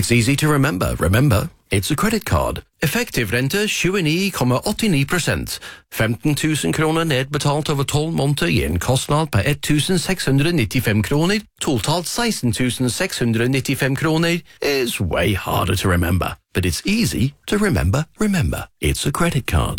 It's easy to remember. Remember, it's a credit card. Effektiv rente 29,89%. 15 000 kroner nedbetalt over 12 måneder gir en kostnad på 1,695 kroner. Totalt 16,695 kroner is way harder to remember. But it's easy to remember. Remember, it's a credit card.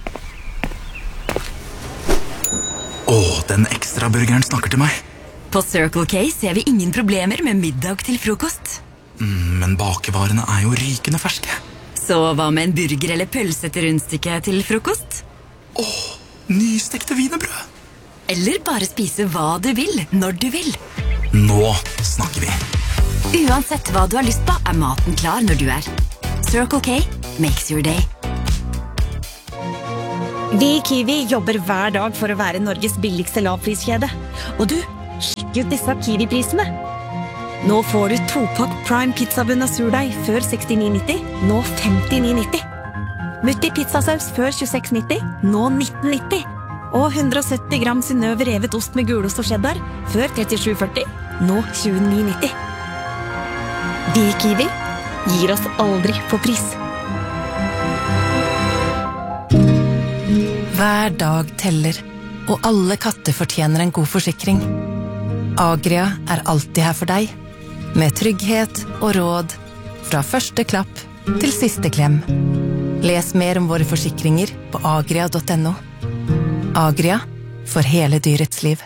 Den ekstra burgeren snakker til meg. På Circle K ser vi ingen problemer med middag til frokost. Men bakevarene jo rykende ferske. Så hva med en burger eller pølse til rundstykke til frokost? Nystekte wienerbrød. Eller bare spise hva du vil, når du vil. Nå snakker vi. Uansett hva du har lyst på, maten klar når du Circle K makes your day. Vi I Kiwi jobber hver dag for å være Norges billigste lavpriskjede. Og du, sjekk ut disse Kiwi-prisene. Nå får du 2-pakk Prime pizzabunn og surdeig før 69,90, nå 59,90. Mutti pizzasaus før 26,90, nå 19,90. Og 170 gram Synnøve revet ost med gulost og cheddar før 37,40, nå 29,90. Vi I Kiwi gir oss aldri på pris. Hver dag teller, og alle katter fortjener en god forsikring. Agria alltid her for deg, med trygghet og råd, fra første klapp til siste klem. Les mer om våre forsikringer på agria.no. Agria, for hele dyrets liv.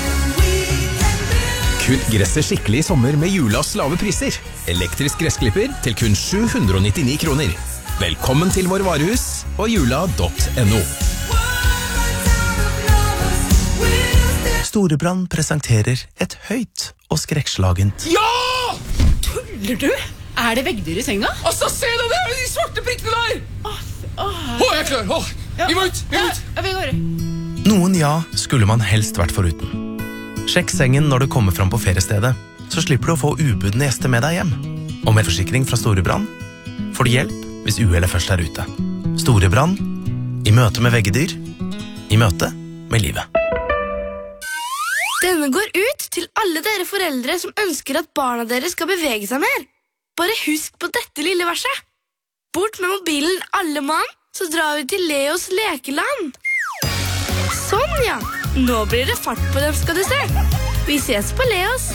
Kutt gresset skikkelig I sommer med Julas lave priser. Elektrisk gressklipper til kun 799 kroner. Velkommen til vår varehus og jula.no. Storebrand presenterer et høyt og skrekkslagent. Ja! Tuller du? Det veggdyr I senga? Altså, se det der med de svarte prikkene der! Jeg klar! Vi må ut! Vi går. Noen skulle man helst vært foruten. Sjekk sengen når du kommer fram på feriestedet, så slipper du å få ubudne gjester med deg hjem. Og med forsikring fra Storebrand får du hjelp hvis uhellet først ute. Storebrand, I møte med veggedyr, I møte med livet. Denne går ut til alle dere foreldre som ønsker at barna deres skal bevege seg mer. Bare husk på dette lille verset. Bort med mobilen alle mann, så drar vi til Leos lekeland. Sånn ja, nå blir det fart på dem skal du se. Vi ses på Leos.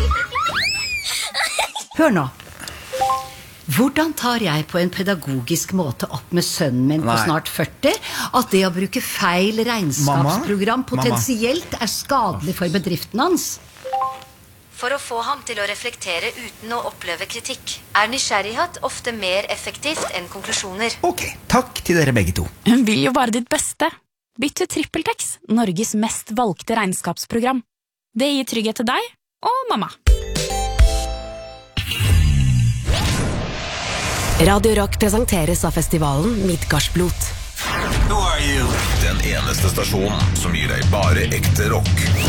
Hør nå. Hvordan tar jeg på en pedagogisk måte opp med sønnen min på snart 40 at det å bruke feil regnskapsprogram potensielt skadelig for bedriften hans? For å få ham til å reflektere uten å oppleve kritikk nysgjerrighet ofte mer effektivt enn konklusjoner. Ok, takk til dere begge to. Hun vil jo bare ditt beste. Bytt til TrippelTex, Norges mest valgte regnskapsprogram. Det gir trygghet til deg og mamma. Radio Rock presenteres av festivalen Midgardsblot. Den eneste stasjonen som gir deg bare ekte rock.